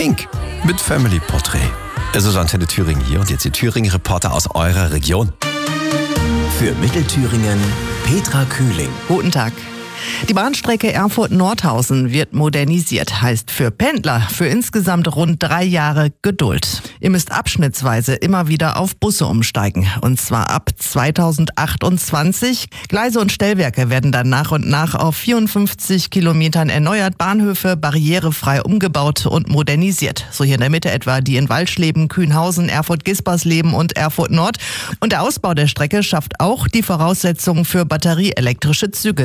Pink mit Family Portrait. Es ist Antenne Thüringen hier und jetzt die Thüringen-Reporter aus eurer Region. Für Mittelthüringen Petra Kühling. Guten Tag. Die Bahnstrecke Erfurt-Nordhausen wird modernisiert, heißt für Pendler für insgesamt rund 3 Jahre Geduld. Ihr müsst abschnittsweise immer wieder auf Busse umsteigen, und zwar ab 2028. Gleise und Stellwerke werden dann nach und nach auf 54 Kilometern erneuert, Bahnhöfe barrierefrei umgebaut und modernisiert. So hier in der Mitte etwa die in Walschleben, Kühnhausen, Erfurt-Gispersleben und Erfurt-Nord. Und der Ausbau der Strecke schafft auch die Voraussetzungen für batterieelektrische Züge.